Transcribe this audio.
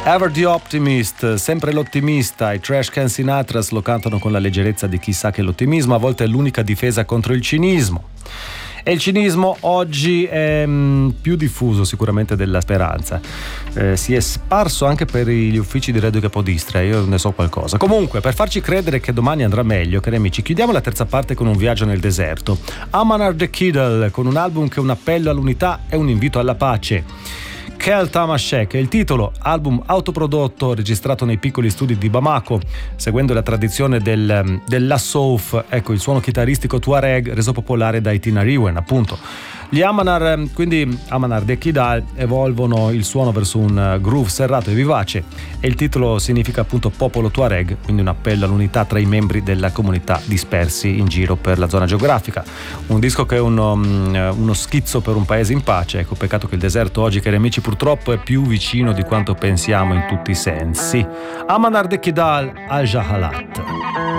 Ever the Optimist, sempre l'ottimista. I Trash Can Sinatras lo cantano con la leggerezza di chi sa che l'ottimismo a volte è l'unica difesa contro il cinismo. E il cinismo oggi è più diffuso sicuramente della speranza. Si è sparso anche per gli uffici di Radio Capodistria, io ne so qualcosa. Comunque, per farci credere che domani andrà meglio, cari amici, chiudiamo la terza parte con un viaggio nel deserto. Amanar the Kiddle, con un album che è un appello all'unità e un invito alla pace. Kel Tamashek è il titolo, album autoprodotto registrato nei piccoli studi di Bamako, seguendo la tradizione dell'Assouf, ecco il suono chitarristico Tuareg reso popolare dai Tinariwen, appunto. Gli Amanar, quindi Amanar de Kidal, evolvono il suono verso un groove serrato e vivace e il titolo significa appunto popolo Tuareg, quindi un appello all'unità tra i membri della comunità dispersi in giro per la zona geografica. Un disco che è uno schizzo per un paese in pace. Ecco, peccato che il deserto oggi, cari amici, purtroppo è più vicino di quanto pensiamo in tutti i sensi. Amanar de Kidal al Jahalat.